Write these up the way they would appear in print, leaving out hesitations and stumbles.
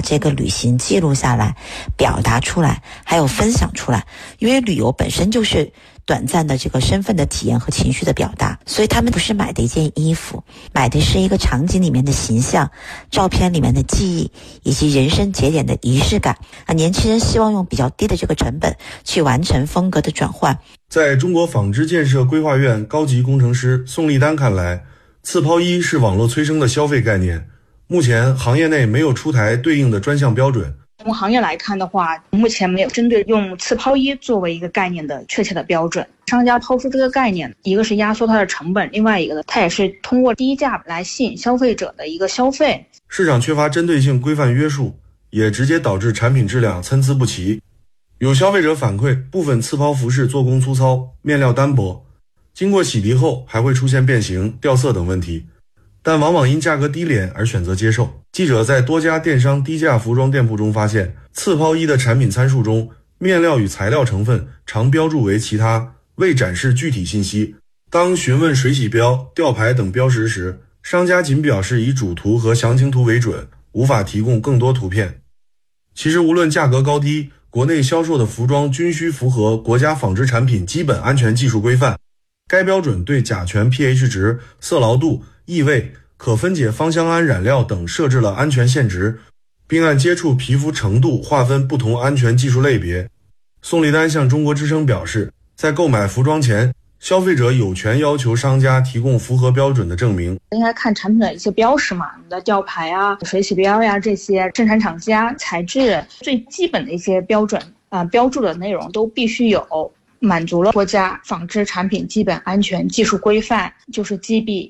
这个旅行记录下来，表达出来，还有分享出来。因为旅游本身就是短暂的这个身份的体验和情绪的表达，所以他们不是买的一件衣服，买的是一个场景里面的形象，照片里面的记忆，以及人生节点的仪式感。年轻人希望用比较低的这个成本去完成风格的转换。 在中国纺织建设规划院高级工程师宋立丹看来，次抛衣是网络催生的消费概念，目前行业内没有出台对应的专项标准。 从行业来看的话，目前没有针对用次抛衣作为一个概念的确切的标准。商家抛出这个概念，一个是压缩它的成本，另外一个呢，它也是通过低价来吸引消费者的一个消费。 市场缺乏针对性规范约束，也直接导致产品质量参差不齐。有消费者反馈，部分次抛服饰做工粗糙，面料单薄，经过洗涤后还会出现变形、掉色等问题，但往往因价格低廉而选择接受。记者在多家电商低价服装店铺中发现，次抛衣的产品参数中，面料与材料成分常标注为其他，未展示具体信息。当询问水洗标、吊牌等标识时，商家仅表示以主图和详情图为准，无法提供更多图片。其实无论价格高低，国内销售的服装均需符合国家纺织产品基本安全技术规范。该标准对甲醛 pH 值、色牢度、异味、可分解芳香胺染料等设置了安全限值，并按接触皮肤程度划分不同安全技术类别。宋立丹向中国之声表示，在购买服装前，消费者有权要求商家提供符合标准的证明。 应该看产品的一些标识嘛，你的吊牌啊、水洗标呀，这些生产厂家、材质最基本的一些标准标注的内容都必须有，满足了国家纺织产品基本安全技术规范，就是 GB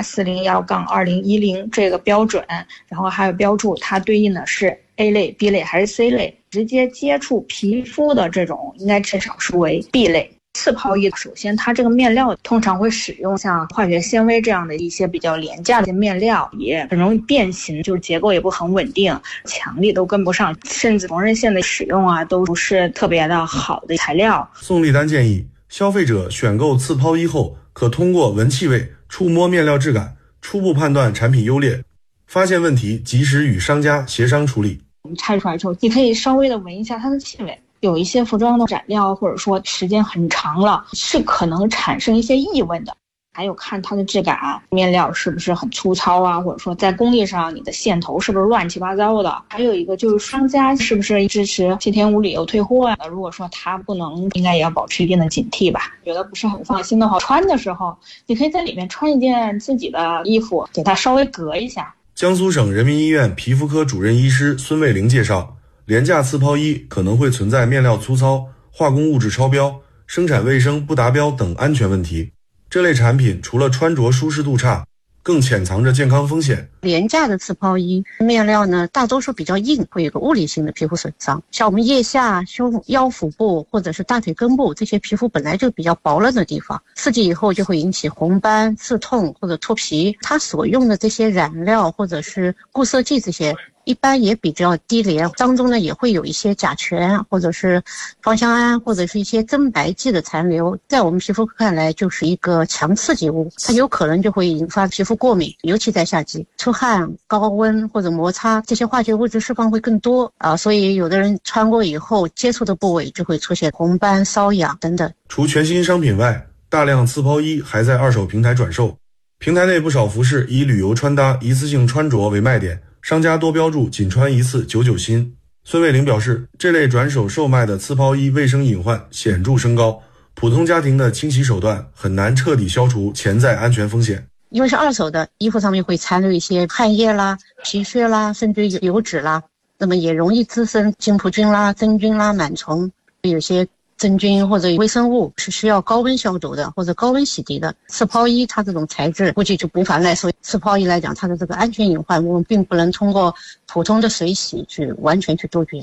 18401-2010这个标准，然后还有标注它对应的是 A 类、B 类还是 C 类，直接接触皮肤的这种应该至少是为 B 类。次抛衣首先它这个面料通常会使用像化学纤维这样的一些比较廉价的面料，也很容易变形，就是结构也不很稳定，强力都跟不上，甚至缝纫线的使用都不是特别的好的材料。 宋立丹建议消费者选购次抛衣后，可通过闻气味、触摸面料质感，初步判断产品优劣，发现问题及时与商家协商处理。 你拆出来之后，你可以稍微的闻一下它的气味，有一些服装的染料或者说时间很长了，是可能产生一些异味的。还有看它的质感，面料是不是很粗糙啊，或者说在工艺上你的线头是不是乱七八糟的。还有一个就是商家是不是支持7天无理由退货啊，如果说他不能，应该也要保持一定的警惕吧。觉得不是很放心的话，穿的时候你可以在里面穿一件自己的衣服，给它稍微隔一下。 江苏省人民医院皮肤科主任医师孙卫玲介绍，廉价次抛衣可能会存在面料粗糙、化工物质超标、生产卫生不达标等安全问题。这类产品除了穿着舒适度差，更潜藏着健康风险。 廉价的次抛衣面料呢，大多数比较硬，会有个物理性的皮肤损伤。像我们腋下、腰腹部或者是大腿根部这些皮肤本来就比较薄嫩的地方，刺激以后就会引起红斑、刺痛或者脱皮。它所用的这些染料或者是固色剂，这些一般也比较低廉，当中呢也会有一些甲醛或者是芳香胺或者是一些增白剂的残留，在我们皮肤看来就是一个强刺激物，它有可能就会引发皮肤过敏，尤其在夏季出汗、高温或者摩擦，这些化学物质释放会更多所以有的人穿过以后接触的部位就会出现红斑、瘙痒等等。 除全新商品外，大量次抛衣还在二手平台转售，平台内不少服饰以旅游穿搭、一次性穿着为卖点，商家多标注仅穿一次99新。孙卫玲表示，这类转手售卖的次抛衣卫生隐患显著升高，普通家庭的清洗手段很难彻底消除潜在安全风险。 因为是二手的，衣服上面会残留一些汗液啦、皮屑啦，甚至油脂啦，那么也容易滋生金葡菌啦、真菌啦、螨虫，有些真菌或者微生物是需要高温消毒的或者高温洗涤的。次抛衣它这种材质估计就无法耐受，次抛衣来讲它的这个安全隐患我们并不能通过普通的水洗去完全去杜绝。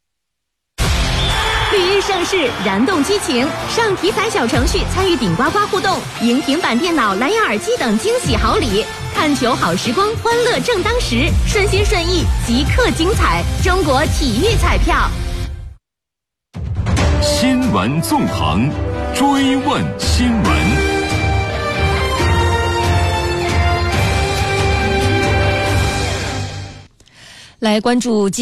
绿日盛世，燃动激情，上体彩小程序参与顶呱呱互动，赢平板电脑、蓝牙耳机等惊喜好礼。看球好时光，欢乐正当时，顺心顺意，即刻精彩。中国体育彩票。 新闻纵横，追问新闻。 来关注